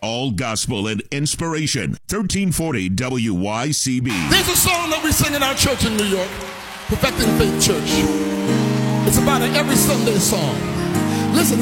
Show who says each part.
Speaker 1: all gospel and inspiration. 1340 WYCB.
Speaker 2: There's a song that we sing in our church in New York, Perfecting Faith Church. It's about an every Sunday song. Listen.